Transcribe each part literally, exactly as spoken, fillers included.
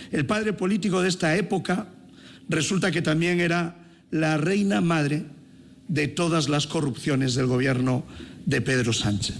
El padre político de esta época resulta que también era la reina madre de todas las corrupciones del gobierno de Pedro Sánchez.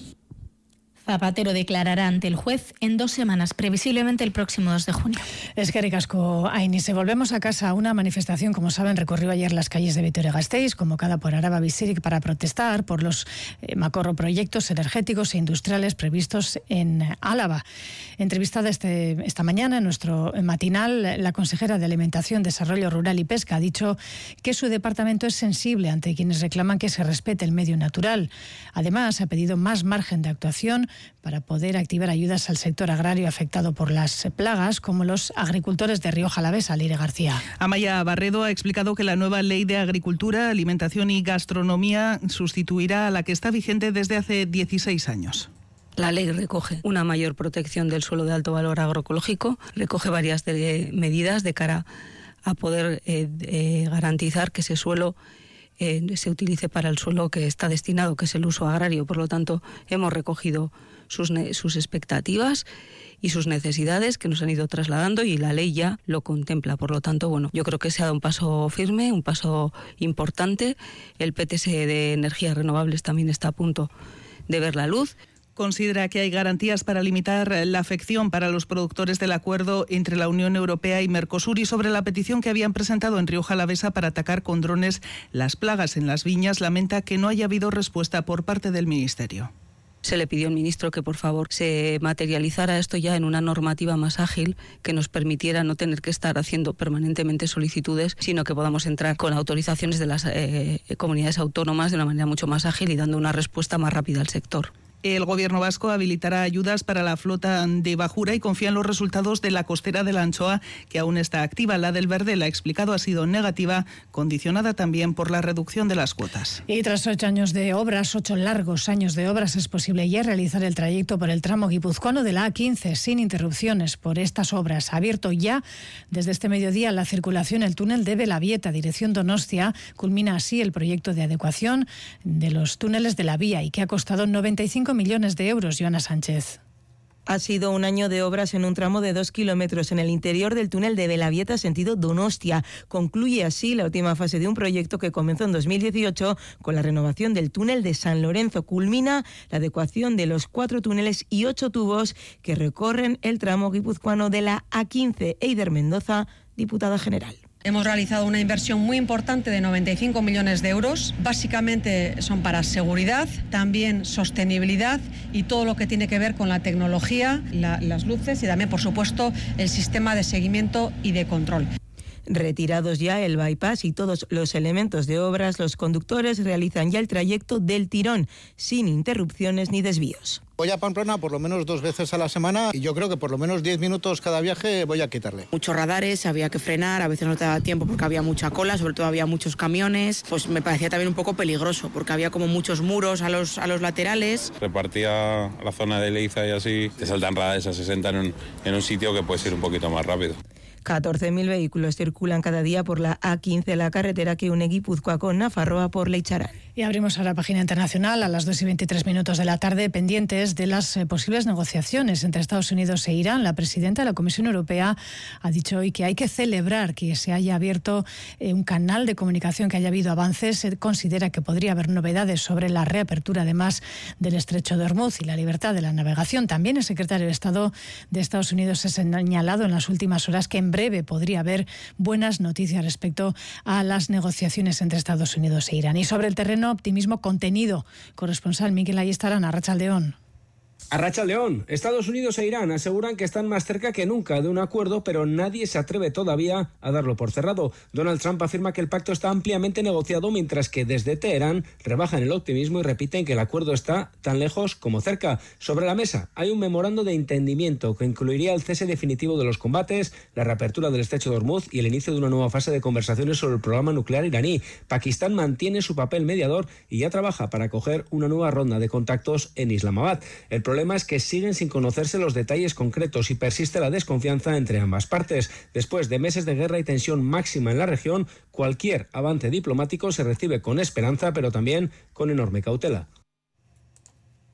Zapatero declarará ante el juez en dos semanas, previsiblemente el próximo dos de junio. Eskerrik asko, Ainise. Volvemos a casa. Una manifestación, como saben, recorrió ayer las calles de Vitoria-Gasteiz, convocada por Araba Bizirik para protestar por los eh, macroproyectos energéticos e industriales previstos en Álava. Entrevistada este, esta mañana en nuestro matinal, la consejera de Alimentación, Desarrollo Rural y Pesca ha dicho que su departamento es sensible ante quienes reclaman que se respete el medio natural. Además, ha pedido más margen de actuación para poder activar ayudas al sector agrario afectado por las plagas, como los agricultores de Rioja Alavesa. Leire García. Amaya Barredo ha explicado que la nueva Ley de Agricultura, Alimentación y Gastronomía sustituirá a la que está vigente desde hace dieciséis años. La ley recoge una mayor protección del suelo de alto valor agroecológico, recoge varias de, medidas de cara a poder eh, eh, garantizar que ese suelo Eh, se utilice para el suelo que está destinado, que es el uso agrario. Por lo tanto, hemos recogido sus, sus expectativas y sus necesidades que nos han ido trasladando y la ley ya lo contempla. Por lo tanto, bueno, yo creo que se ha dado un paso firme, un paso importante. El P T S de energías renovables también está a punto de ver la luz. Considera que hay garantías para limitar la afección para los productores del acuerdo entre la Unión Europea y Mercosur, y sobre la petición que habían presentado en Rioja Alavesa para atacar con drones las plagas en las viñas, lamenta que no haya habido respuesta por parte del Ministerio. Se le pidió al ministro que por favor se materializara esto ya en una normativa más ágil que nos permitiera no tener que estar haciendo permanentemente solicitudes, sino que podamos entrar con autorizaciones de las eh, comunidades autónomas de una manera mucho más ágil y dando una respuesta más rápida al sector. El Gobierno vasco habilitará ayudas para la flota de bajura y confía en los resultados de la costera de la anchoa, que aún está activa. La del Verdel, ha explicado, ha sido negativa, condicionada también por la reducción de las cuotas. Y tras ocho años de obras, ocho largos años de obras, es posible ya realizar el trayecto por el tramo guipuzcoano de la A quince sin interrupciones por estas obras. Ha abierto ya desde este mediodía la circulación el túnel de Belavieta, dirección Donostia. Culmina así el proyecto de adecuación de los túneles de la vía y que ha costado noventa y cinco millones de euros. Joana Sánchez. Ha sido un año de obras en un tramo de dos kilómetros en el interior del túnel de Belavieta, sentido Donostia. Concluye así la última fase de un proyecto que comenzó en dos mil dieciocho con la renovación del túnel de San Lorenzo. Culmina la adecuación de los cuatro túneles y ocho tubos que recorren el tramo guipuzcoano de la A quince. Eider Mendoza, diputada general. Hemos realizado una inversión muy importante de noventa y cinco millones de euros. Básicamente son para seguridad, también sostenibilidad y todo lo que tiene que ver con la tecnología, la, las luces y también, por supuesto, el sistema de seguimiento y de control. Retirados ya el bypass y todos los elementos de obras, los conductores realizan ya el trayecto del tirón, sin interrupciones ni desvíos. Voy a Pamplona por lo menos dos veces a la semana y yo creo que por lo menos diez minutos cada viaje voy a quitarle. Muchos radares, había que frenar, a veces no te daba tiempo porque había mucha cola, sobre todo había muchos camiones. Pues me parecía también un poco peligroso porque había como muchos muros a los, a los laterales. Repartía la zona de Leiza y así, te saltan radares a sesenta en un, en un sitio que puedes ir un poquito más rápido. catorce mil vehículos circulan cada día por la A quince, la carretera que une Guipúzcoa con Nafarroa por Leitzaran. Y abrimos ahora página internacional a las dos y veintitrés minutos de la tarde, pendientes de las eh, posibles negociaciones entre Estados Unidos e Irán. La presidenta de la Comisión Europea ha dicho hoy que hay que celebrar que se haya abierto eh, un canal de comunicación, que haya habido avances. Se considera que podría haber novedades sobre la reapertura, además, del estrecho de Hormuz y la libertad de la navegación. También el secretario de Estado de Estados Unidos ha señalado en las últimas horas que en breve podría haber buenas noticias respecto a las negociaciones entre Estados Unidos e Irán. Y sobre el terreno, optimismo contenido. Corresponsal Miquel Ayestarán, Arratsaldeón. Arratsaldeón. Estados Unidos e Irán aseguran que están más cerca que nunca de un acuerdo, pero nadie se atreve todavía a darlo por cerrado. Donald Trump afirma que el pacto está ampliamente negociado, mientras que desde Teherán rebajan el optimismo y repiten que el acuerdo está tan lejos como cerca. Sobre la mesa hay un memorando de entendimiento que incluiría el cese definitivo de los combates, la reapertura del estrecho de Hormuz y el inicio de una nueva fase de conversaciones sobre el programa nuclear iraní. Pakistán mantiene su papel mediador y ya trabaja para acoger una nueva ronda de contactos en Islamabad. El El problema es que siguen sin conocerse los detalles concretos y persiste la desconfianza entre ambas partes. Después de meses de guerra y tensión máxima en la región, cualquier avance diplomático se recibe con esperanza, pero también con enorme cautela.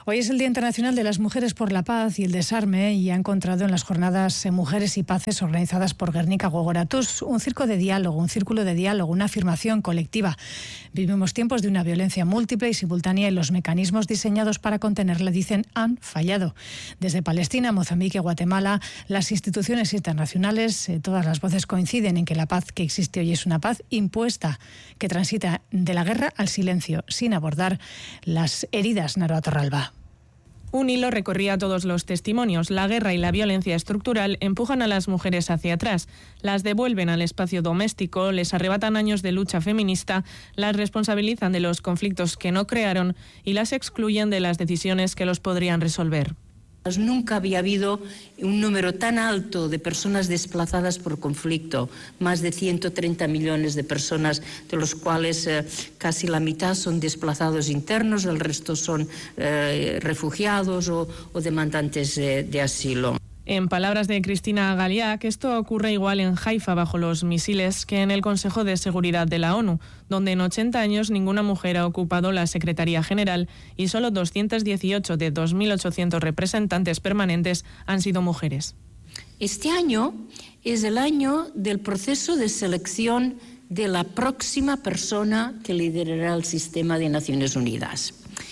Hoy es el Día Internacional de las Mujeres por la Paz y el Desarme y ha encontrado en las jornadas Mujeres y Paces organizadas por Guernica Gogoratuz un circo de diálogo, un círculo de diálogo, una afirmación colectiva. Vivimos tiempos de una violencia múltiple y simultánea y los mecanismos diseñados para contenerla, dicen, han fallado. Desde Palestina, Mozambique, Guatemala, las instituciones internacionales, eh, todas las voces coinciden en que la paz que existe hoy es una paz impuesta, que transita de la guerra al silencio, sin abordar las heridas. Naroa Torralba. Un hilo recorría todos los testimonios. La guerra y la violencia estructural empujan a las mujeres hacia atrás, las devuelven al espacio doméstico, les arrebatan años de lucha feminista, las responsabilizan de los conflictos que no crearon y las excluyen de las decisiones que los podrían resolver. Nunca había habido un número tan alto de personas desplazadas por conflicto, más de ciento treinta millones de personas, de los cuales eh, casi la mitad son desplazados internos, el resto son eh, refugiados o, o demandantes eh, de asilo. En palabras de Cristina Galiá, que esto ocurre igual en Haifa bajo los misiles que en el Consejo de Seguridad de la ONU, donde en ochenta años ninguna mujer ha ocupado la Secretaría General y solo doscientos dieciocho de dos mil ochocientos representantes permanentes han sido mujeres. Este año es el año del proceso de selección de la próxima persona que liderará el sistema de Naciones Unidas.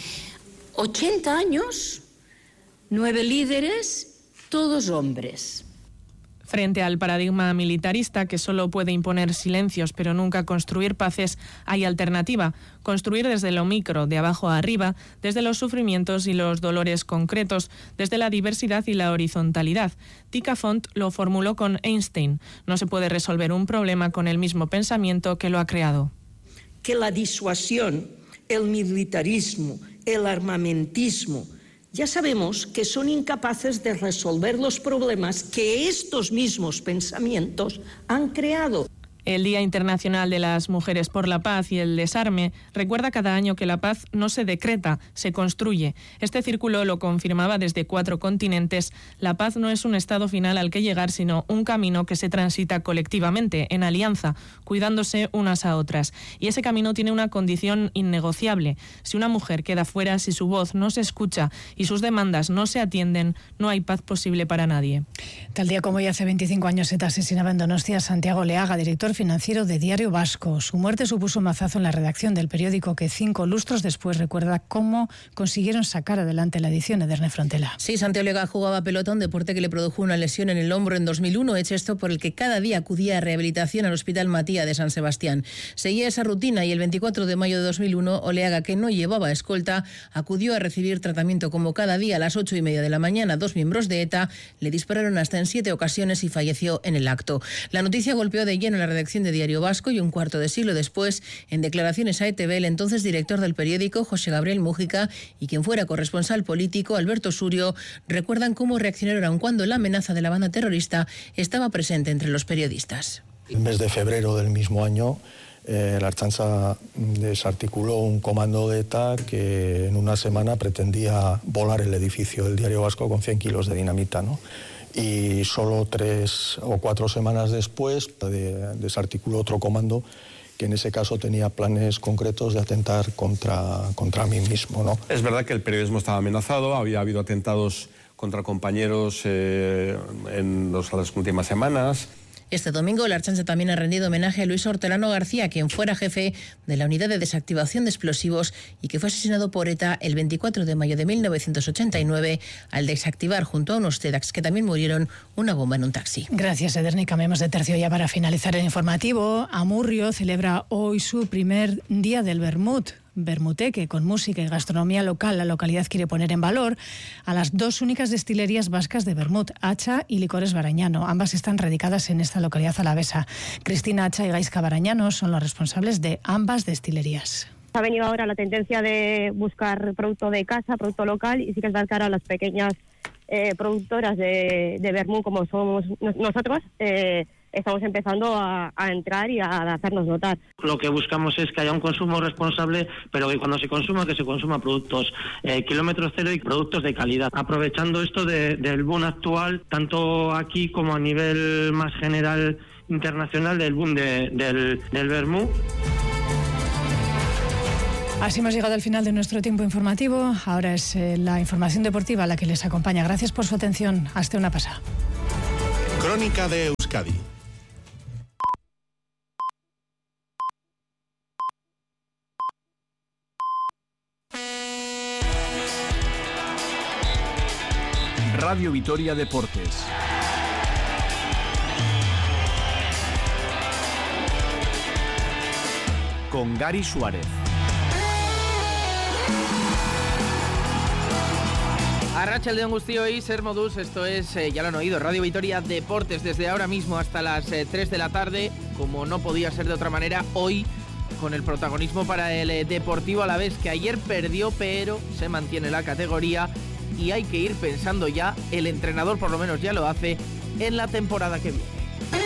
ochenta años, nueve líderes, todos hombres. Frente al paradigma militarista que solo puede imponer silencios pero nunca construir paces, hay alternativa. Construir desde lo micro, de abajo a arriba, desde los sufrimientos y los dolores concretos, desde la diversidad y la horizontalidad. Tika Font lo formuló con Einstein. No se puede resolver un problema con el mismo pensamiento que lo ha creado. Que la disuasión, el militarismo, el armamentismo, ya sabemos que son incapaces de resolver los problemas que estos mismos pensamientos han creado. El Día Internacional de las Mujeres por la Paz y el Desarme recuerda cada año que la paz no se decreta, se construye. Este círculo lo confirmaba desde cuatro continentes. La paz no es un estado final al que llegar, sino un camino que se transita colectivamente, en alianza, cuidándose unas a otras. Y ese camino tiene una condición innegociable. Si una mujer queda fuera, si su voz no se escucha y sus demandas no se atienden, no hay paz posible para nadie. Tal día como hoy, hace veinticinco años, se asesinaba en Donostia Santiago Leaga, director financiero de Diario Vasco. Su muerte supuso un mazazo en la redacción del periódico que cinco lustros después recuerda cómo consiguieron sacar adelante la edición. Ederne Frontela. Sí, Santiago Leaga jugaba pelota, un deporte que le produjo una lesión en el hombro en dos mil uno, hecho esto por el que cada día acudía a rehabilitación al Hospital Matía de San Sebastián. Seguía esa rutina y el veinticuatro de mayo de dos mil uno, Oleaga, que no llevaba escolta, acudió a recibir tratamiento como cada día a las ocho y media de la mañana. Dos miembros de ETA le dispararon hasta en siete ocasiones y falleció en el acto. La noticia golpeó de lleno la redacción de Diario Vasco y un cuarto de siglo después, en declaraciones a E T V, el entonces director del periódico, José Gabriel Mújica, y quien fuera corresponsal político, Alberto Surio, recuerdan cómo reaccionaron cuando la amenaza de la banda terrorista estaba presente entre los periodistas. El mes de febrero del mismo año, eh, la Ertzaintza desarticuló un comando de ETA que en una semana pretendía volar el edificio del Diario Vasco con cien kilos de dinamita, ¿no? Y solo tres o cuatro semanas después de, desarticuló otro comando que en ese caso tenía planes concretos de atentar contra, contra mí mismo, ¿no? Es verdad que el periodismo estaba amenazado, había habido atentados contra compañeros eh, en los, las últimas semanas. Este domingo, la Ertzaintza también ha rendido homenaje a Luis Hortelano García, quien fuera jefe de la unidad de desactivación de explosivos y que fue asesinado por ETA el veinticuatro de mayo de mil novecientos ochenta y nueve al desactivar junto a unos TEDx que también murieron una bomba en un taxi. Gracias, Ederni. Cambiemos de tercio ya para finalizar el informativo. Amurrio celebra hoy su primer día del vermut. Bermuteque, con música y gastronomía local. La localidad quiere poner en valor a las dos únicas destilerías vascas de vermut, Hacha y Licores Barañano. Ambas están radicadas en esta localidad alavesa. Cristina Hacha y Gaizka Barañano son los responsables de ambas destilerías. Ha venido ahora la tendencia de buscar producto de casa, producto local, y sí que es verdad que ahora las pequeñas eh, productoras de, de vermut, como somos nosotros, eh, estamos empezando a, a entrar y a, a hacernos notar. Lo que buscamos es que haya un consumo responsable, pero que cuando se consuma, que se consuma productos eh, kilómetro cero y productos de calidad. Aprovechando esto de, del boom actual, tanto aquí como a nivel más general internacional, del boom de, del, del vermut. Así hemos llegado al final de nuestro tiempo informativo. Ahora es eh, la información deportiva la que les acompaña. Gracias por su atención. Hasta una pasada. Crónica de Euskadi. Radio Vitoria Deportes. Con Gary Suárez. Arratsaldeon guztioi, Ser Modus, esto es, eh, ya lo han oído, Radio Vitoria Deportes, desde ahora mismo hasta las eh, tres de la tarde, como no podía ser de otra manera, hoy con el protagonismo para el eh, Deportivo Alavés, que ayer perdió, pero se mantiene la categoría y hay que ir pensando ya, el entrenador por lo menos ya lo hace, en la temporada que viene.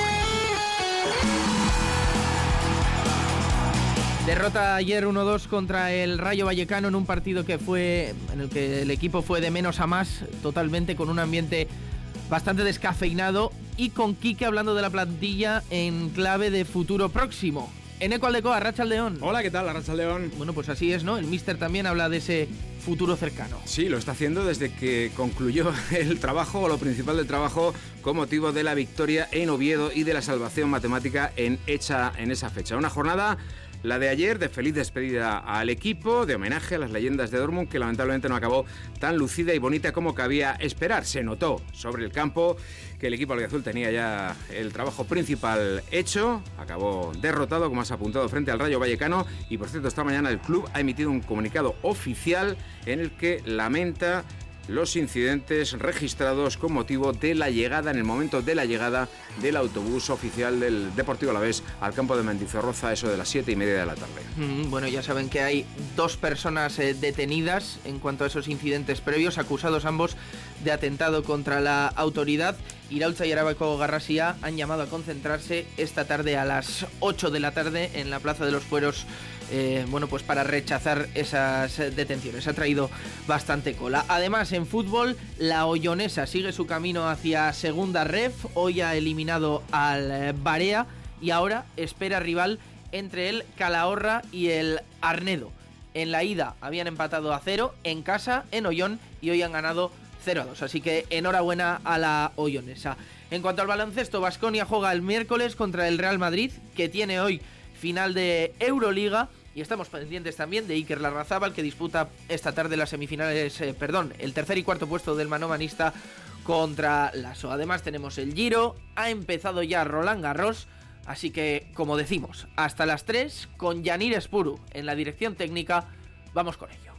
Derrota ayer uno dos contra el Rayo Vallecano en un partido que fue en el que el equipo fue de menos a más, totalmente con un ambiente bastante descafeinado y con Quique hablando de la plantilla en clave de futuro próximo. Eneco Aldecoa, Arratsaldeon. Hola, ¿qué tal? Arratsaldeon. Bueno, pues así es, ¿no? El míster también habla de ese futuro cercano. Sí, lo está haciendo desde que concluyó el trabajo, o lo principal del trabajo, con motivo de la victoria en Oviedo y de la salvación matemática en, hecha en esa fecha. Una jornada, la de ayer, de feliz despedida al equipo, de homenaje a las leyendas de Dortmund, que lamentablemente no acabó tan lucida y bonita como cabía esperar. Se notó sobre el campo que el equipo albiazul tenía ya el trabajo principal hecho, acabó derrotado, como has apuntado, frente al Rayo Vallecano, y por cierto, esta mañana el club ha emitido un comunicado oficial en el que lamenta los incidentes registrados con motivo de la llegada, en el momento de la llegada del autobús oficial del Deportivo Alavés al campo de Mendizorroza, eso de las siete y media de la tarde. Mm, bueno, ya saben que hay dos personas eh, detenidas en cuanto a esos incidentes previos, acusados ambos de atentado contra la autoridad. Iraultza y Arabako Garrasia han llamado a concentrarse esta tarde a las ocho de la tarde en la Plaza de los Fueros, eh, bueno, pues para rechazar esas detenciones. Ha traído bastante cola. Además, en fútbol, la Oyonesa sigue su camino hacia segunda ref. Hoy ha eliminado al Barea y ahora espera rival entre el Calahorra y el Arnedo. En la ida habían empatado a cero en casa, en Oyón, y hoy han ganado cero a dos, así que enhorabuena a la Oyonesa. En cuanto al baloncesto, Baskonia juega el miércoles contra el Real Madrid, que tiene hoy final de Euroliga, y estamos pendientes también de Iker Larrazábal, que disputa esta tarde las semifinales, eh, perdón, el tercer y cuarto puesto del manomanista contra Lasso. Además tenemos el Giro, ha empezado ya Roland Garros, así que, como decimos, hasta las tres, con Yanir Espuru en la dirección técnica, vamos con ello.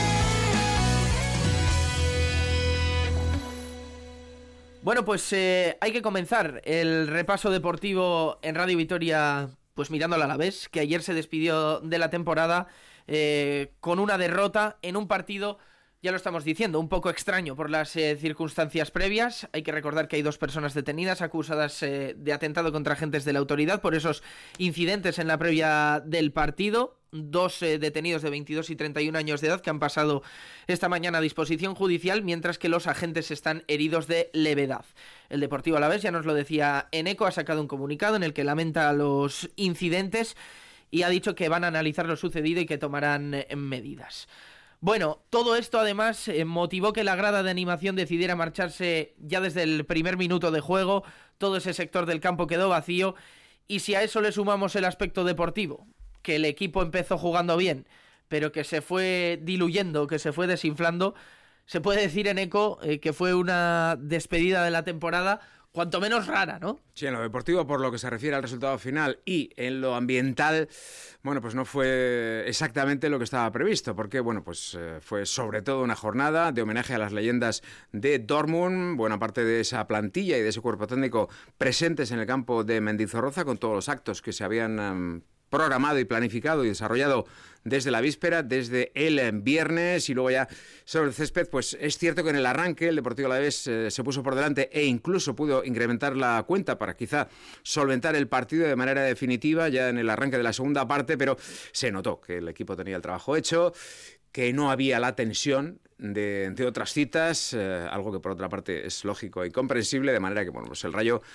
Bueno, pues eh, hay que comenzar el repaso deportivo en Radio Vitoria, pues mirando al Alavés, que ayer se despidió de la temporada eh, con una derrota en un partido, ya lo estamos diciendo, un poco extraño por las eh, circunstancias previas. Hay que recordar que hay dos personas detenidas acusadas eh, de atentado contra agentes de la autoridad por esos incidentes en la previa del partido. Dos eh, detenidos de veintidós y treinta y un años de edad que han pasado esta mañana a disposición judicial, mientras que los agentes están heridos de levedad. El Deportivo Alavés, ya nos lo decía Eneco, ha sacado un comunicado en el que lamenta los incidentes y ha dicho que van a analizar lo sucedido y que tomarán eh, medidas. Bueno, todo esto además eh, motivó que la grada de animación decidiera marcharse ya desde el primer minuto de juego. Todo ese sector del campo quedó vacío, y si a eso le sumamos el aspecto deportivo, que el equipo empezó jugando bien, pero que se fue diluyendo, que se fue desinflando, se puede decir, Eneco, eh, que fue una despedida de la temporada cuanto menos rara, ¿no? Sí, en lo deportivo, por lo que se refiere al resultado final, y en lo ambiental, bueno, pues no fue exactamente lo que estaba previsto, porque, bueno, pues eh, fue sobre todo una jornada de homenaje a las leyendas de Dortmund, buena parte de esa plantilla y de ese cuerpo técnico presentes en el campo de Mendizorroza, con todos los actos que se habían um, programado y planificado y desarrollado desde la víspera, desde el viernes, y luego ya sobre el césped. Pues es cierto que en el arranque el Deportivo Alavés eh, se puso por delante e incluso pudo incrementar la cuenta para quizá solventar el partido de manera definitiva ya en el arranque de la segunda parte, pero se notó que el equipo tenía el trabajo hecho, que no había la tensión de, de otras citas, eh, algo que por otra parte es lógico y comprensible, de manera que, bueno, pues el Rayo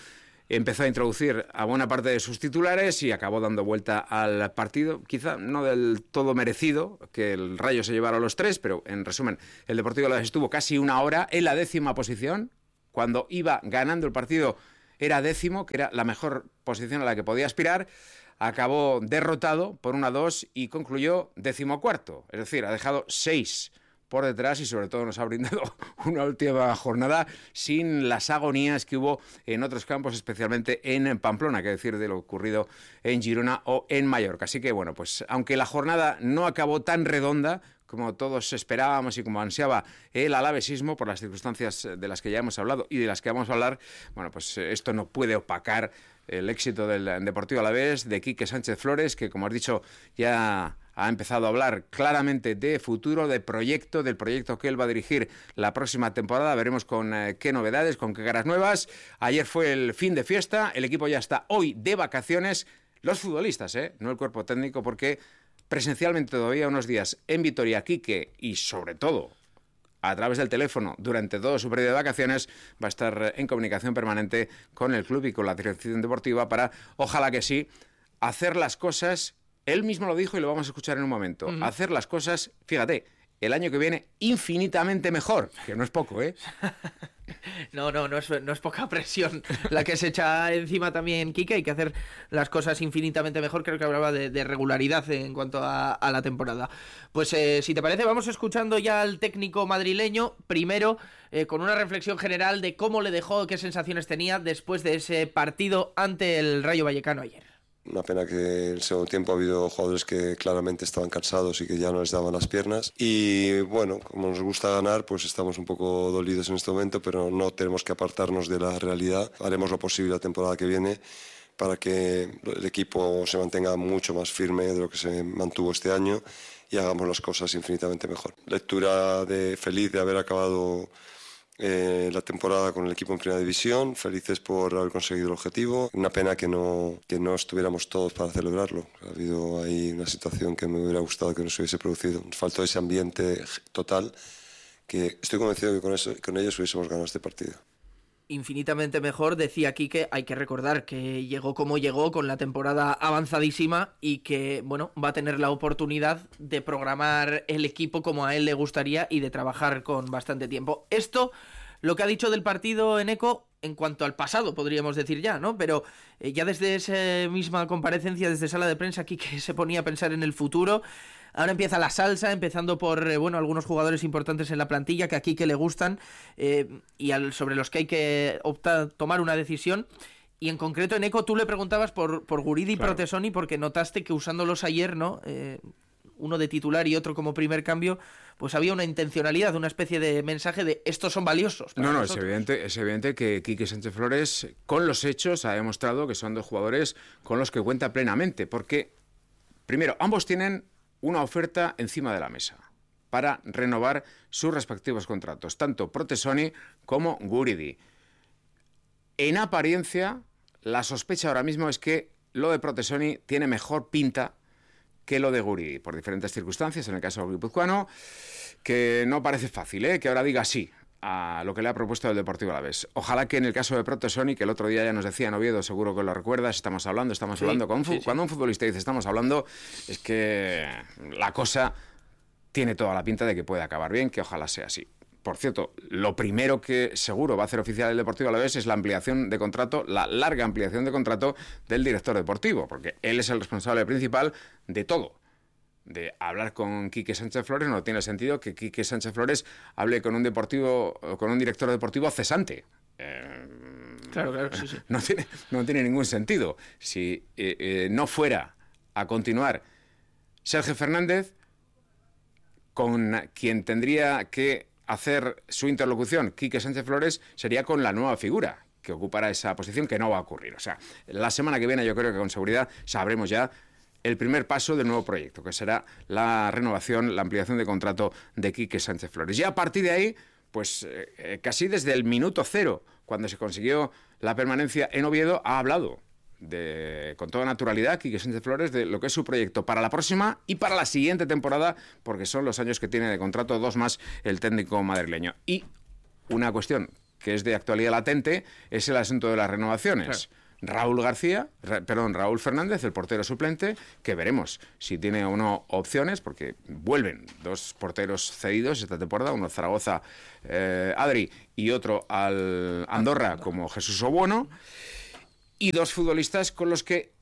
empezó a introducir a buena parte de sus titulares y acabó dando vuelta al partido, quizá no del todo merecido, que el Rayo se llevara a los tres, pero en resumen, el Deportivo Alavés estuvo casi una hora en la décima posición, cuando iba ganando el partido era décimo, que era la mejor posición a la que podía aspirar, acabó derrotado por una dos y concluyó decimocuarto, es decir, ha dejado seis por detrás y sobre todo nos ha brindado una última jornada sin las agonías que hubo en otros campos, especialmente en Pamplona, que decir de lo ocurrido en Girona o en Mallorca. Así que bueno, pues aunque la jornada no acabó tan redonda como todos esperábamos y como ansiaba el alavesismo por las circunstancias de las que ya hemos hablado y de las que vamos a hablar, bueno, pues esto no puede opacar el éxito del Deportivo Alavés, de Quique Sánchez Flores, que como has dicho ya ha empezado a hablar claramente de futuro, de proyecto, del proyecto que él va a dirigir la próxima temporada. Veremos con eh, qué novedades, con qué caras nuevas. Ayer fue el fin de fiesta, el equipo ya está hoy de vacaciones. Los futbolistas, ¿eh? No el cuerpo técnico, porque presencialmente todavía unos días en Vitoria, Quique, y sobre todo a través del teléfono durante todo su periodo de vacaciones, va a estar en comunicación permanente con el club y con la dirección deportiva para, ojalá que sí, hacer las cosas. Él mismo lo dijo y lo vamos a escuchar en un momento. Uh-huh. Hacer las cosas, fíjate, el año que viene infinitamente mejor, que no es poco, ¿eh? No, no, no es, no es poca presión la que se echa encima también Quique. Hay que hacer las cosas infinitamente mejor. Creo que hablaba de, de regularidad en cuanto a, a la temporada. Pues eh, si te parece, vamos escuchando ya al técnico madrileño. Primero, eh, con una reflexión general de cómo le dejó, qué sensaciones tenía después de ese partido ante el Rayo Vallecano ayer. Una pena que en el segundo tiempo ha habido jugadores que claramente estaban cansados y que ya no les daban las piernas. Y bueno, como nos gusta ganar, pues estamos un poco dolidos en este momento, pero no tenemos que apartarnos de la realidad. Haremos lo posible la temporada que viene para que el equipo se mantenga mucho más firme de lo que se mantuvo este año y hagamos las cosas infinitamente mejor. Lectura de feliz de haber acabado Eh, la temporada con el equipo en Primera División, felices por haber conseguido el objetivo. Una pena que no, que no estuviéramos todos para celebrarlo. Ha habido ahí una situación que me hubiera gustado que no se hubiese producido. Nos faltó ese ambiente total que estoy convencido que con, eso, con ellos hubiésemos ganado este partido. Infinitamente mejor, decía Quique. Hay que recordar que llegó como llegó, con la temporada avanzadísima, y que bueno, va a tener la oportunidad de programar el equipo como a él le gustaría y de trabajar con bastante tiempo. Esto, lo que ha dicho del partido Eneko en cuanto al pasado, podríamos decir ya, ¿no? Pero eh, ya desde esa misma comparecencia, desde sala de prensa, Quique se ponía a pensar en el futuro. Ahora empieza la salsa, empezando por eh, bueno, algunos jugadores importantes en la plantilla que a Quique le gustan eh, y al, sobre los que hay que optar, tomar una decisión. Y en concreto, Eneko, tú le preguntabas por, por Guridi y claro. Protesoni, porque notaste que usándolos ayer, ¿no? Eh, uno de titular y otro como primer cambio, pues había una intencionalidad, una especie de mensaje de estos son valiosos. No, no, nosotros. es evidente, es evidente que Quique Sánchez Flores, con los hechos, ha demostrado que son dos jugadores con los que cuenta plenamente, porque, primero, ambos tienen una oferta encima de la mesa para renovar sus respectivos contratos, tanto Protesoni como Guridi. En apariencia, la sospecha ahora mismo es que lo de Protesoni tiene mejor pinta que lo de Guridi, por diferentes circunstancias, en el caso guipuzcoano, que no parece fácil, ¿eh? Que ahora diga sí a lo que le ha propuesto el Deportivo Alavés. Ojalá que en el caso de Protesoni, que el otro día ya nos decía en Oviedo, seguro que lo recuerdas, estamos hablando, estamos sí, hablando, con, sí, sí. Cuando un futbolista dice estamos hablando, es que la cosa tiene toda la pinta de que puede acabar bien, que ojalá sea así. Por cierto, lo primero que seguro va a hacer oficial el Deportivo Alavés es la ampliación de contrato, la larga ampliación de contrato del director deportivo, porque él es el responsable principal de todo. De hablar con Quique Sánchez Flores no tiene sentido que Quique Sánchez Flores hable con un deportivo, con un director deportivo cesante. Eh, claro, claro, sí, sí. No tiene, no tiene ningún sentido. Si eh, eh, no fuera a continuar Sergio Fernández, con quien tendría que hacer su interlocución Quique Sánchez Flores, sería con la nueva figura que ocupará esa posición, que no va a ocurrir. O sea, la semana que viene yo creo que con seguridad sabremos ya el primer paso del nuevo proyecto, que será la renovación, la ampliación de contrato de Quique Sánchez Flores. Y a partir de ahí, pues eh, casi desde el minuto cero, cuando se consiguió la permanencia en Oviedo, ha hablado de, con toda naturalidad, Quique Sánchez Flores, de lo que es su proyecto para la próxima y para la siguiente temporada, porque son los años que tiene de contrato, dos más el técnico madrileño. Y una cuestión que es de actualidad latente, es el asunto de las renovaciones. Claro. Raúl García, perdón, Raúl Fernández, el portero suplente, que veremos si tiene o no opciones, porque vuelven dos porteros cedidos esta temporada, uno Zaragoza, eh, Adri, y otro al Andorra como Jesús Obuono, y dos futbolistas con los que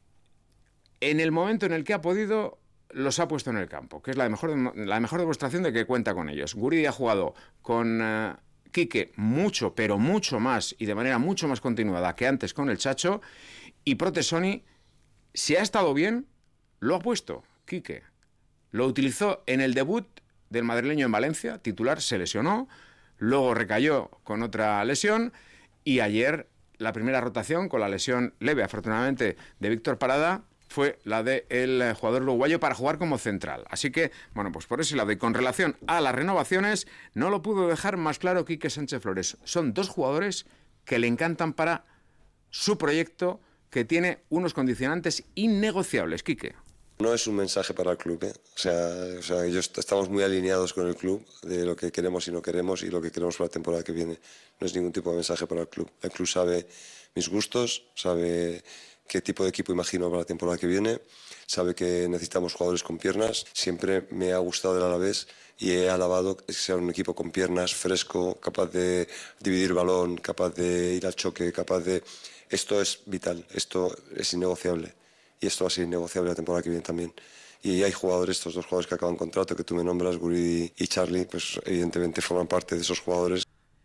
en el momento en el que ha podido los ha puesto en el campo, que es la mejor, la mejor demostración de que cuenta con ellos. Guridi ha jugado con Uh, Quique mucho, pero mucho más y de manera mucho más continuada que antes con el Chacho, y Protesoni, si ha estado bien, lo ha puesto Quique. Lo utilizó en el debut del madrileño en Valencia, titular, se lesionó, luego recayó con otra lesión y ayer la primera rotación con la lesión leve, afortunadamente, de Víctor Parada, fue la del jugador uruguayo para jugar como central. Así que, bueno, pues por ese lado. Y con relación a las renovaciones, no lo pudo dejar más claro Quique Sánchez Flores. Son dos jugadores que le encantan para su proyecto, que tiene unos condicionantes innegociables. Quique. No es un mensaje para el club, ¿eh? O sea, o sea, ellos estamos muy alineados con el club de lo que queremos y no queremos y lo que queremos para la temporada que viene. No es ningún tipo de mensaje para el club. El club sabe mis gustos, sabe qué tipo de equipo imagino para la temporada que viene, sabe que necesitamos jugadores con piernas. Siempre me ha gustado el Alavés y he alabado que sea un equipo con piernas, fresco, capaz de dividir balón, capaz de ir al choque, capaz de... Esto es vital, esto es innegociable y esto va a ser innegociable la temporada que viene también. Y hay jugadores, estos dos jugadores que acaban contrato, que tú me nombras, Guridi y Charlie, pues evidentemente forman parte de esos jugadores.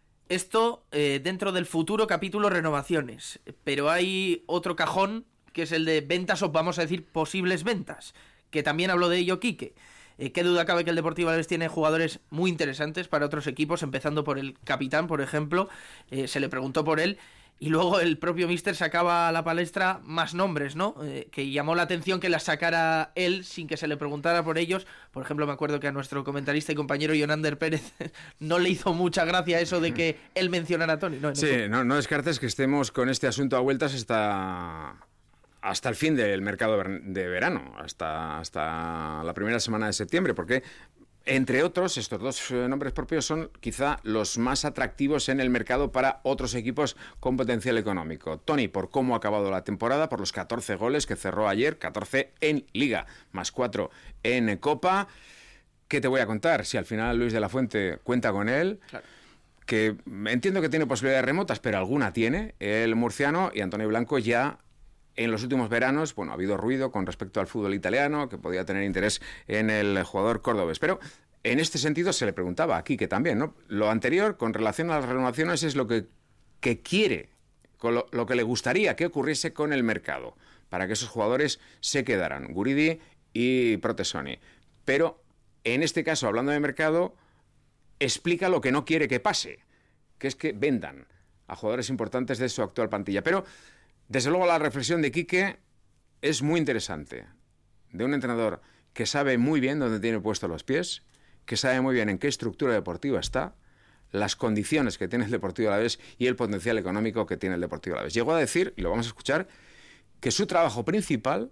Esto eh, dentro del futuro capítulo renovaciones, pero hay otro cajón que es el de ventas o vamos a decir posibles ventas, que también habló de ello Quique. Eh, qué duda cabe que el Deportivo Alavés tiene jugadores muy interesantes para otros equipos, empezando por el capitán, por ejemplo, eh, se le preguntó por él. Y luego el propio míster sacaba a la palestra más nombres, ¿no? Eh, que llamó la atención que las sacara él sin que se le preguntara por ellos. Por ejemplo, me acuerdo que a nuestro comentarista y compañero Yonander Pérez no le hizo mucha gracia eso de que él mencionara a Toni. No, sí, no, no descartes que estemos con este asunto a vueltas hasta, hasta el fin del mercado de verano, hasta, hasta la primera semana de septiembre, porque... Entre otros, estos dos nombres propios son quizá los más atractivos en el mercado para otros equipos con potencial económico. Toni, por cómo ha acabado la temporada, por los catorce goles que cerró ayer, catorce en Liga, más cuatro en Copa. ¿Qué te voy a contar? Si al final Luis de la Fuente cuenta con él, claro, que entiendo que tiene posibilidades remotas, pero alguna tiene, el murciano, y Antonio Blanco ya... En los últimos veranos, bueno, ha habido ruido con respecto al fútbol italiano, que podía tener interés en el jugador cordobés. Pero en este sentido se le preguntaba a Quique también, ¿no? Lo anterior, con relación a las renovaciones, es lo que, que quiere, con lo, lo que le gustaría que ocurriese con el mercado, para que esos jugadores se quedaran, Guridi y Protesoni. Pero en este caso, hablando de mercado, explica lo que no quiere que pase, que es que vendan a jugadores importantes de su actual plantilla. Pero... Desde luego la reflexión de Quique es muy interesante, de un entrenador que sabe muy bien dónde tiene puestos los pies, que sabe muy bien en qué estructura deportiva está, las condiciones que tiene el Deportivo Alavés y el potencial económico que tiene el Deportivo Alavés. Llegó a decir, y lo vamos a escuchar, que su trabajo principal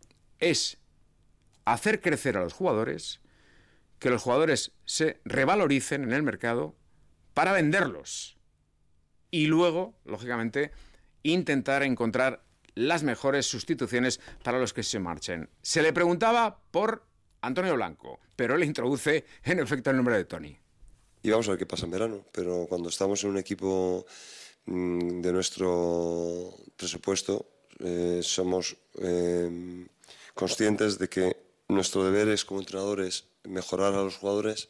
es hacer crecer a los jugadores, que los jugadores se revaloricen en el mercado para venderlos y luego, lógicamente, intentar encontrar las mejores sustituciones para los que se marchen. Se le preguntaba por Antonio Blanco, pero él introduce en efecto el nombre de Toni. Y vamos a ver qué pasa en verano, pero cuando estamos en un equipo mmm, de nuestro presupuesto, eh, somos eh, conscientes de que nuestro deber es como entrenadores mejorar a los jugadores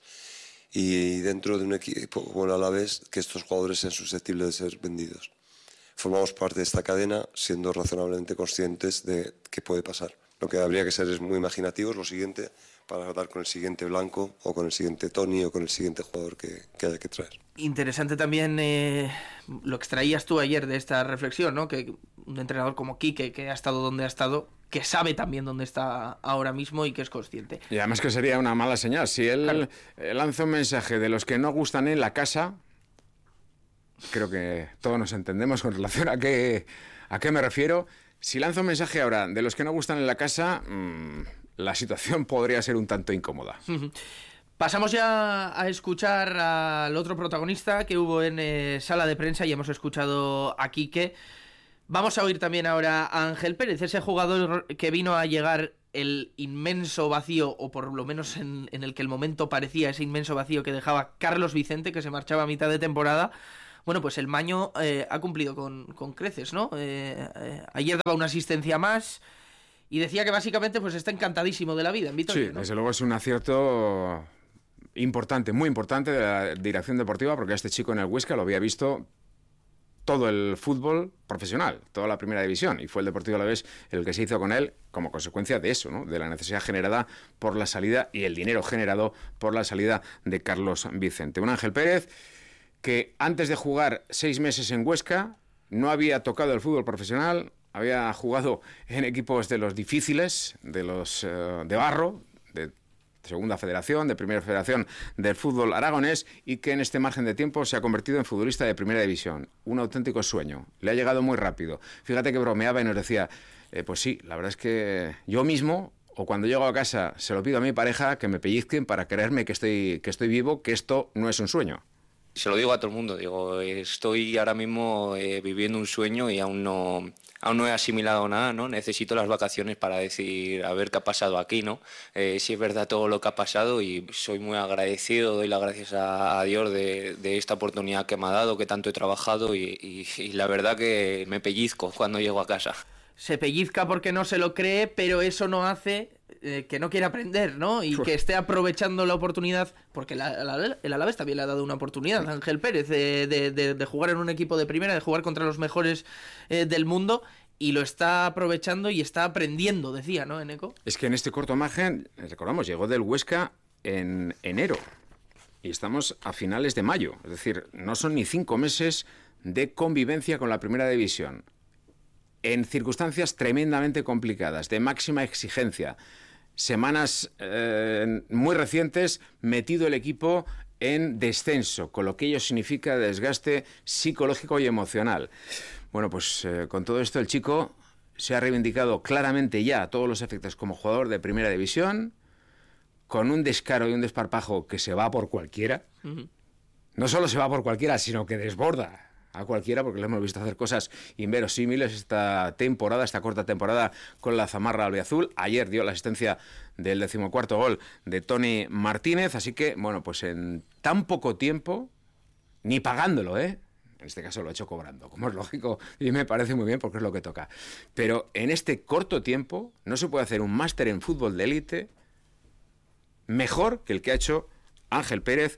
y dentro de un equipo como el Alavés que estos jugadores sean susceptibles de ser vendidos. Formamos parte de esta cadena siendo razonablemente conscientes de qué puede pasar. Lo que habría que ser es muy imaginativos, lo siguiente, para dar con el siguiente Blanco o con el siguiente Toni o con el siguiente jugador que, que haya que traer. Interesante también eh, lo que extraías tú ayer de esta reflexión, ¿no? Que un entrenador como Quique, que ha estado donde ha estado, que sabe también dónde está ahora mismo y que es consciente. Y además que sería una mala señal. Si él claro. lanza un mensaje de los que no gustan en la casa... Creo que todos nos entendemos con relación a qué, a qué me refiero. Si lanzo un mensaje ahora de los que no gustan en la casa, mmm, la situación podría ser un tanto incómoda. Pasamos ya a escuchar al otro protagonista que hubo en eh, sala de prensa, y hemos escuchado a Quique. Vamos a oír también ahora a Ángel Pérez, ese jugador que vino a llegar el inmenso vacío, o por lo menos en, en el que el momento parecía ese inmenso vacío que dejaba Carlos Vicente, que se marchaba a mitad de temporada. Bueno, pues el Maño eh, ha cumplido con, con creces, ¿no? Eh, eh, ayer daba una asistencia más y decía que básicamente pues está encantadísimo de la vida en Vitoria, Sí, ¿no? Desde luego es un acierto importante, muy importante de la dirección deportiva, porque a este chico en el Huesca lo había visto todo el fútbol profesional, toda la primera división, y fue el Deportivo Alavés el que se hizo con él como consecuencia de eso, ¿no? De la necesidad generada por la salida y el dinero generado por la salida de Carlos Vicente. Un Ángel Pérez que antes de jugar seis meses en Huesca no había tocado el fútbol profesional, había jugado en equipos de los difíciles, de los uh, de barro, de Segunda Federación, de Primera Federación del fútbol aragonés, y que en este margen de tiempo se ha convertido en futbolista de Primera División. Un auténtico sueño. Le ha llegado muy rápido. Fíjate que bromeaba y nos decía, eh, pues sí, la verdad es que yo mismo, o cuando llego a casa, se lo pido a mi pareja que me pellizquen para creerme que estoy, que estoy vivo, que esto no es un sueño. Se lo digo a todo el mundo, digo, estoy ahora mismo eh, viviendo un sueño y aún no, aún no he asimilado nada, ¿no? Necesito las vacaciones para decir, a ver qué ha pasado aquí, ¿no? Eh, si es verdad todo lo que ha pasado, y soy muy agradecido, doy las gracias a, a Dios de, de esta oportunidad que me ha dado, que tanto he trabajado, y, y, y la verdad que me pellizco cuando llego a casa. Se pellizca porque no se lo cree, pero eso no hace eh, que no quiera aprender, ¿no? Y que esté aprovechando la oportunidad, porque la, la, el Alavés también le ha dado una oportunidad a Ángel Pérez de, de, de, de jugar en un equipo de primera, de jugar contra los mejores eh, del mundo, y lo está aprovechando y está aprendiendo, decía, ¿no, Eneco? Es que en este corto margen, recordamos, llegó del Huesca en enero y estamos a finales de mayo, es decir, no son ni cinco meses de convivencia con la Primera División, en circunstancias tremendamente complicadas, de máxima exigencia. Semanas eh, muy recientes, metido el equipo en descenso, con lo que ello significa desgaste psicológico y emocional. Bueno, pues eh, con todo esto el chico se ha reivindicado claramente ya a todos los efectos como jugador de Primera División, con un descaro y un desparpajo que se va por cualquiera. Uh-huh. No solo se va por cualquiera, sino que desborda a cualquiera, porque le hemos visto hacer cosas inverosímiles esta temporada, esta corta temporada con la zamarra albiazul. Ayer dio la asistencia del decimocuarto gol de Tony Martínez, así que, bueno, pues en tan poco tiempo, ni pagándolo, ¿eh? En este caso lo ha hecho cobrando, como es lógico, y me parece muy bien porque es lo que toca. Pero en este corto tiempo no se puede hacer un máster en fútbol de élite mejor que el que ha hecho Ángel Pérez,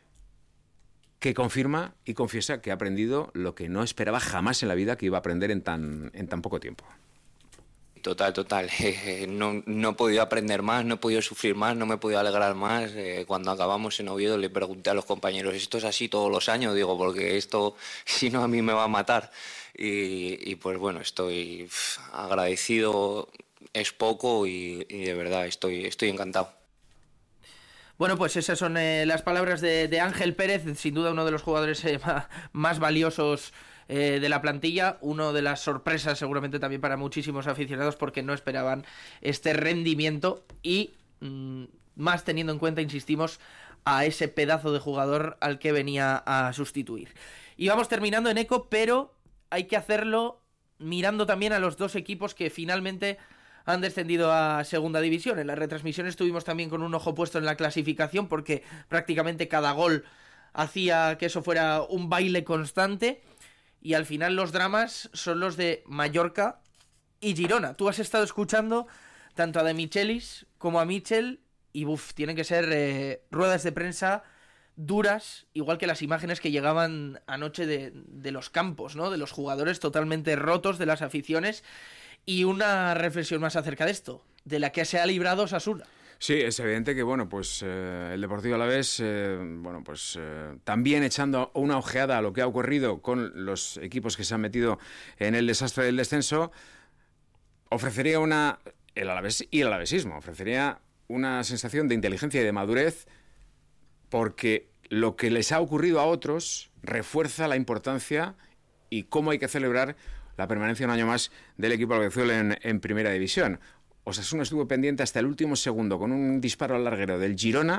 que confirma y confiesa que ha aprendido lo que no esperaba jamás en la vida que iba a aprender en tan, en tan poco tiempo. Total, total. Eh, no, no he podido aprender más, no he podido sufrir más, no me he podido alegrar más. Eh, cuando acabamos en Oviedo le pregunté a los compañeros, ¿esto es así todos los años? Digo, porque esto, si no, a mí me va a matar. Y, y pues bueno, estoy pff, agradecido, es poco, y, y de verdad estoy, estoy encantado. Bueno, pues esas son eh, las palabras de, de Ángel Pérez, sin duda uno de los jugadores eh, más valiosos eh, de la plantilla, uno de las sorpresas seguramente también para muchísimos aficionados, porque no esperaban este rendimiento, y mmm, más teniendo en cuenta, insistimos, a ese pedazo de jugador al que venía a sustituir. Y vamos terminando, en Eco, pero hay que hacerlo mirando también a los dos equipos que finalmente han descendido a segunda división. En las retransmisiones estuvimos también con un ojo puesto en la clasificación, porque prácticamente cada gol hacía que eso fuera un baile constante, y al final los dramas son los de Mallorca y Girona. Tú has estado escuchando tanto a De Michelis como a Michel, y uf, tienen que ser eh, ruedas de prensa duras, igual que las imágenes que llegaban anoche de, de los campos, ¿no? De los jugadores totalmente rotos, de las aficiones. Y una reflexión más acerca de esto, de la que se ha librado Osasuna. Sí, es evidente que, bueno, pues eh, el Deportivo Alavés, eh, bueno, pues eh, también echando una ojeada a lo que ha ocurrido con los equipos que se han metido en el desastre del descenso, ofrecería una, el Alavés y el alavesismo, ofrecería una sensación de inteligencia y de madurez, porque lo que les ha ocurrido a otros refuerza la importancia y cómo hay que celebrar la permanencia un año más del equipo albiazul en, en Primera División. Osasuna estuvo pendiente hasta el último segundo con un disparo al larguero del Girona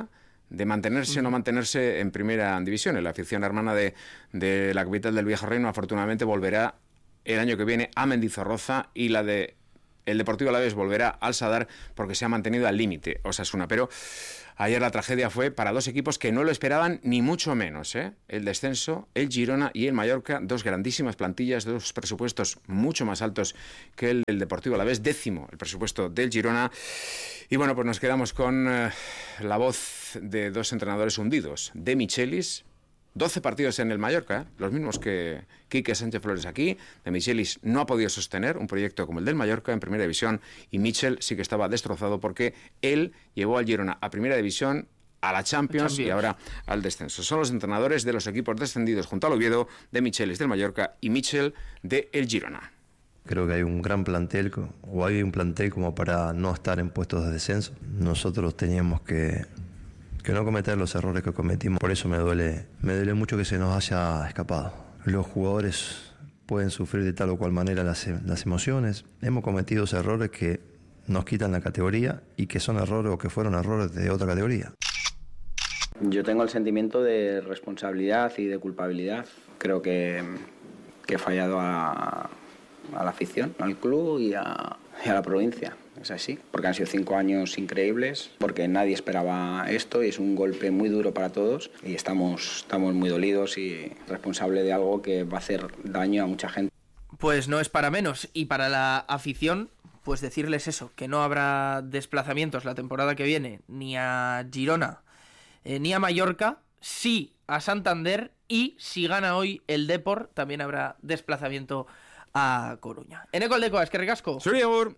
de mantenerse o no mantenerse en primera división. La afición hermana de, de la capital del Viejo Reino afortunadamente volverá el año que viene a Mendizorroza, y la de el Deportivo Alavés volverá al Sadar porque se ha mantenido al límite Osasuna. Pero ayer la tragedia fue para dos equipos que no lo esperaban ni mucho menos, ¿eh? El descenso, el Girona y el Mallorca, dos grandísimas plantillas, dos presupuestos mucho más altos que el del Deportivo Alavés, décimo el presupuesto del Girona. Y bueno, pues nos quedamos con eh, la voz de dos entrenadores hundidos, de Michelis. doce partidos en el Mallorca, ¿eh? Los mismos que Quique Sánchez Flores aquí. De Michelis no ha podido sostener un proyecto como el del Mallorca en primera división, y Michel sí que estaba destrozado porque él llevó al Girona a primera división, a la Champions, Champions y ahora al descenso. Son los entrenadores de los equipos descendidos junto al Oviedo, de Michelis del Mallorca y Michel de el Girona. Creo que hay un gran plantel, o hay un plantel como para no estar en puestos de descenso. Nosotros teníamos que que no cometer los errores que cometimos. Por eso me duele, me duele mucho que se nos haya escapado. Los jugadores pueden sufrir de tal o cual manera las, las emociones. Hemos cometido errores que nos quitan la categoría y que son errores o que fueron errores de otra categoría. Yo tengo el sentimiento de responsabilidad y de culpabilidad. Creo que, que he fallado a, a la afición, al club y a, y a la provincia. Es así, porque han sido cinco años increíbles, porque nadie esperaba esto y es un golpe muy duro para todos, y estamos, estamos muy dolidos y responsables de algo que va a hacer daño a mucha gente. Pues no es para menos, y para la afición, pues decirles eso, que no habrá desplazamientos la temporada que viene, ni a Girona, eh, ni a Mallorca, sí a Santander, y si gana hoy el Depor, también habrá desplazamiento a Coruña. Eneko Aldekoa, eskerrik asko. Zuri agur.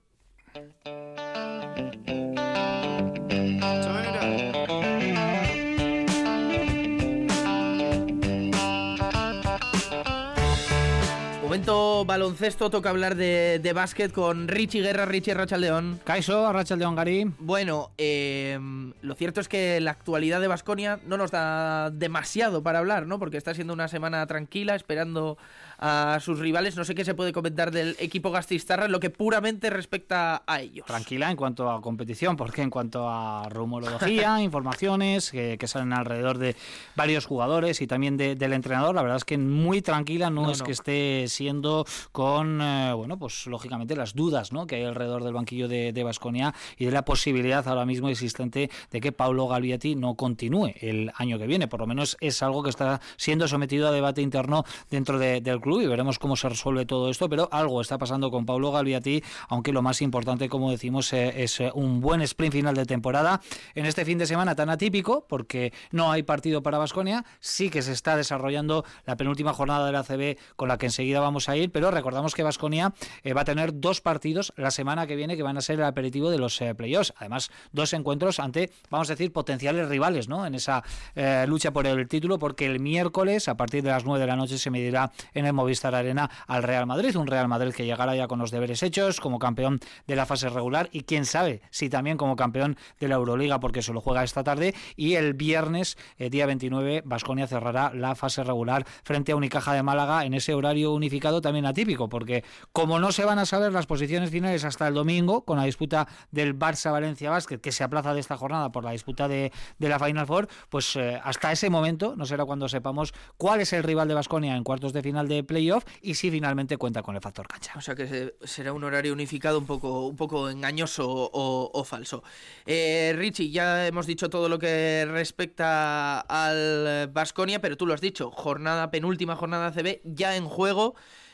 Momento baloncesto, toca hablar de, de básquet con Richie Guerra. Richie, Arratsaldeon. Kaixo, Arratsaldeon, Gari. Bueno, eh, lo cierto es que la actualidad de Baskonia no nos da demasiado para hablar, ¿no? Porque está siendo una semana tranquila, esperando a sus rivales. No sé qué se puede comentar del equipo gasteiztarra en lo que puramente respecta a ellos. Tranquila en cuanto a competición, porque en cuanto a rumorología, informaciones que, que salen alrededor de varios jugadores y también de, del entrenador, la verdad es que muy tranquila, no, no es no. que esté siendo con, eh, bueno, pues lógicamente las dudas, ¿no?, que hay alrededor del banquillo de Baskonia y de la posibilidad ahora mismo existente de que Paulo Galvietti no continúe el año que viene. Por lo menos es algo que está siendo sometido a debate interno dentro de, del club, y veremos cómo se resuelve todo esto, pero algo está pasando con Paulo Galvietti, aunque lo más importante, como decimos, eh, es un buen sprint final de temporada en este fin de semana tan atípico, porque no hay partido para Baskonia. Sí que se está desarrollando la penúltima jornada de la A C B, con la que enseguida vamos a ir, pero recordamos que Baskonia eh, va a tener dos partidos la semana que viene que van a ser el aperitivo de los eh, playoffs. Además, dos encuentros ante, vamos a decir, potenciales rivales, ¿no?, en esa eh, lucha por el título, porque el miércoles, a partir de las nueve de la noche, se medirá en el Movistar Arena al Real Madrid, un Real Madrid que llegará ya con los deberes hechos como campeón de la fase regular, y quién sabe si también como campeón de la Euroliga, porque se lo juega esta tarde. Y el viernes, eh, día veintinueve, Baskonia cerrará la fase regular frente a Unicaja de Málaga en ese horario unificado también atípico, porque como no se van a saber las posiciones finales hasta el domingo, con la disputa del Barça-Valencia Basket, que se aplaza de esta jornada por la disputa de, de la Final Four, pues eh, hasta ese momento no será cuando sepamos cuál es el rival de Baskonia en cuartos de final de playoff y si finalmente cuenta con el factor cancha. O sea que se, será un horario unificado un poco, un poco engañoso o, o falso. Eh, Richie, ya hemos dicho todo lo que respecta al Baskonia, pero tú lo has dicho, jornada penúltima jornada A C B ya en juego.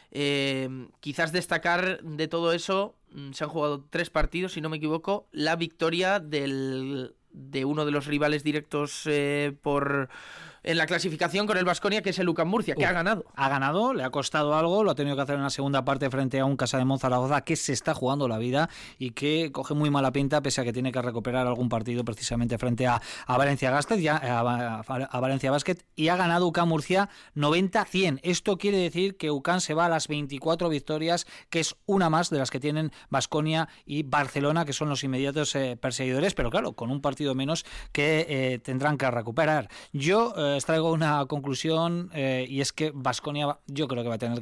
Eh, quizás destacar de todo eso, se han jugado tres partidos, si no me equivoco, la victoria del, de uno de los rivales directos eh, por en la clasificación con el Baskonia, que es el UCAM Murcia, que uh, ha ganado. Ha ganado, le ha costado algo, lo ha tenido que hacer en la segunda parte frente a un Casa de Monzaragoza que se está jugando la vida y que coge muy mala pinta, pese a que tiene que recuperar algún partido precisamente frente a, a Valencia Basket, ya, a, a Valencia Basket, y ha ganado UCAM Murcia noventa a cien. Esto quiere decir que UCAM se va a las veinticuatro victorias, que es una más de las que tienen Baskonia y Barcelona, que son los inmediatos eh, perseguidores, pero claro, con un partido menos que eh, tendrán que recuperar. Yo eh, traigo una conclusión eh, y es que Baskonia yo creo que va a tener que ganar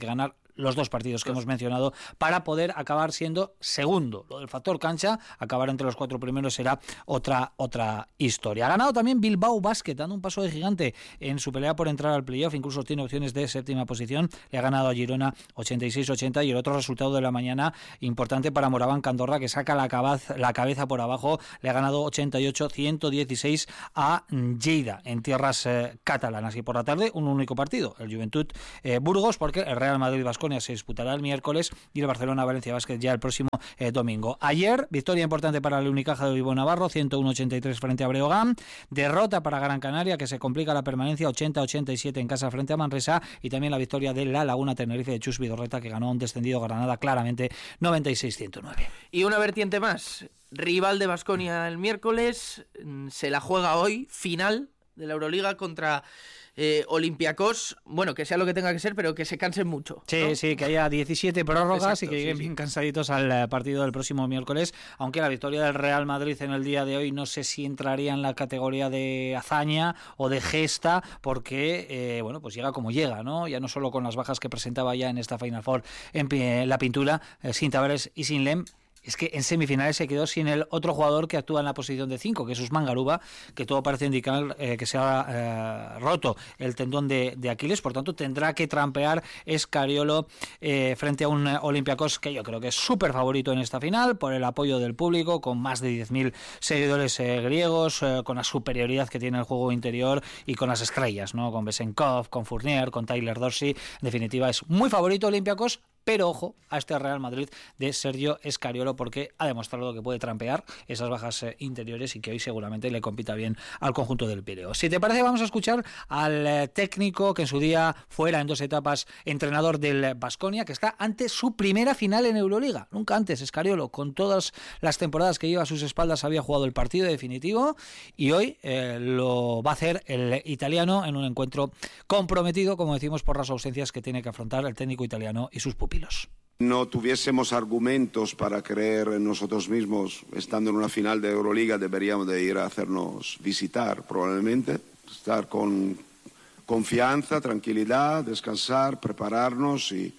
los dos partidos que hemos mencionado para poder acabar siendo segundo. Lo del factor cancha, acabar entre los cuatro primeros será otra, otra historia. Ha ganado también Bilbao Basket, dando un paso de gigante en su pelea por entrar al playoff, incluso tiene opciones de séptima posición. Le ha ganado a Girona ochenta y seis ochenta, y el otro resultado de la mañana importante para Moraván Candorra, que saca la cabeza, la cabeza por abajo, le ha ganado ochenta y ocho ciento dieciséis a Lleida en tierras eh, catalanas. Y por la tarde un único partido, el Juventud eh, Burgos, porque el Real Madrid Baskonia se disputará el miércoles y el Barcelona Valencia Basket ya el próximo eh, domingo. Ayer, victoria importante para el Unicaja de Vivo Navarro, ciento uno ochenta y tres frente a Breogán. Derrota para Gran Canaria, que se complica la permanencia, ochenta ochenta y siete en casa frente a Manresa. Y también la victoria de La Laguna Tenerife de Chus Vidorreta, que ganó un descendido Granada claramente noventa y seis ciento nueve. Y una vertiente más, rival de Baskonia el miércoles, se la juega hoy, final de la Euroliga contra eh, Olympiacos. Bueno, que sea lo que tenga que ser, pero que se cansen mucho, Sí, ¿no? Sí, que haya diecisiete prórrogas. Exacto, y que lleguen sí, bien sí. cansaditos al partido del próximo miércoles, aunque la victoria del Real Madrid en el día de hoy no sé si entraría en la categoría de hazaña o de gesta, porque eh, bueno, pues llega como llega, ¿no? Ya no solo con las bajas que presentaba ya en esta Final Four en la pintura, eh, sin Tavares y sin Lem. Es que en semifinales se quedó sin el otro jugador que actúa en la posición de cinco, que es Usman Garuba, que todo parece indicar eh, que se ha eh, roto el tendón de, de Aquiles. Por tanto, tendrá que trampear Escariolo eh, frente a un Olympiacos que yo creo que es súper favorito en esta final, por el apoyo del público, con más de diez mil seguidores eh, griegos, eh, con la superioridad que tiene el juego interior y con las estrellas, ¿no? Con Besenkov, con Fournier, con Tyler Dorsey. En definitiva, es muy favorito Olympiacos, pero ojo a este Real Madrid de Sergio Escariolo, porque ha demostrado que puede trampear esas bajas eh, interiores y que hoy seguramente le compita bien al conjunto del Pireo. Si te parece, vamos a escuchar al eh, técnico que en su día fuera en dos etapas entrenador del Baskonia, que está ante su primera final en Euroliga. Nunca antes Escariolo, con todas las temporadas que lleva a sus espaldas, había jugado el partido definitivo, y hoy eh, lo va a hacer el italiano en un encuentro comprometido, como decimos, por las ausencias que tiene que afrontar el técnico italiano y sus pupilos. No tuviésemos argumentos para creer en nosotros mismos, estando en una final de Euroliga, deberíamos de ir a hacernos visitar, probablemente, estar con confianza, tranquilidad, descansar, prepararnos y,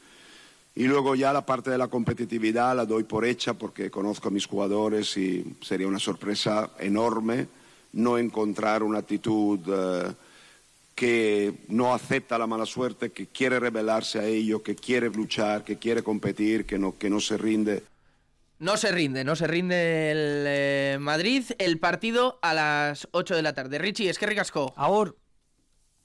y luego ya la parte de la competitividad la doy por hecha porque conozco a mis jugadores y sería una sorpresa enorme no encontrar una actitud Uh, que no acepta la mala suerte, que quiere rebelarse a ello, que quiere luchar, que quiere competir, que no, que no se rinde. No se rinde, no se rinde el eh, Madrid. El partido a las ocho de la tarde. Richie, es que ricasco. Ahora.